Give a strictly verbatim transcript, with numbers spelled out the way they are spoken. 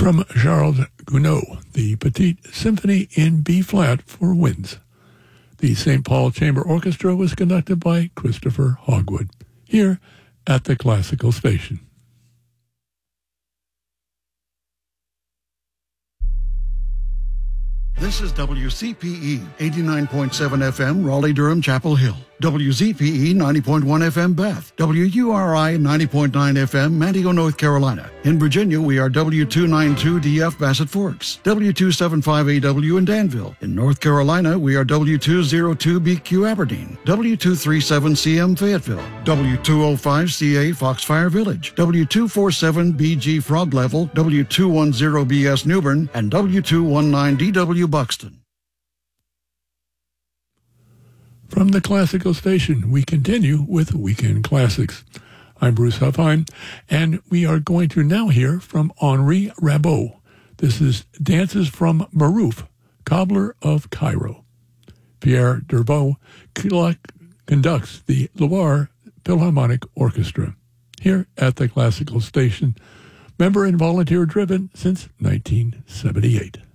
From Charles Gounod, the Petite Symphony in B-flat for winds. The Saint Paul Chamber Orchestra was conducted by Christopher Hogwood, here at the Classical Station. This is W C P E, eighty-nine point seven F M, Raleigh-Durham, Chapel Hill. W Z P E, ninety point one F M, Bath. W U R I, ninety point nine F M, Manteo, North Carolina. In Virginia, we are W two ninety-two D F, Bassett Forks. W two seventy-five A W in Danville. In North Carolina, we are W two oh two B Q, Aberdeen. W two thirty-seven C M, Fayetteville. W two oh five C A, Foxfire Village. W two forty-seven B G, Frog Level. W two ten B S, Newbern. And W two nineteen D W, Buxton. From the Classical Station, we continue with Weekend Classics. I'm Bruce Huffheim, and we are going to now hear from Henri Rabault. This is Dances from Marouf, Cobbler of Cairo. Pierre Dervaux conducts the Loire Philharmonic Orchestra, here at the Classical Station, member and volunteer-driven since nineteen seventy-eight.